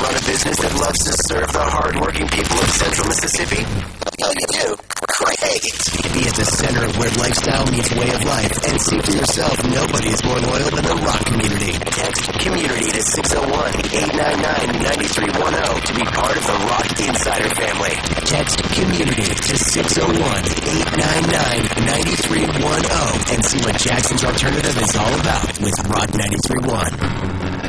run a business that loves to serve the hard-working people of Central Mississippi? Oh, you do? Great. Be at the center of where lifestyle meets way of life and see for yourself nobody is more loyal than the rock community. Text community to 601-899-9310 to be part of the Rock Insider family. Text community to 601-899-9310 and see what Jackson's Alternative is all about with Rock 93.1.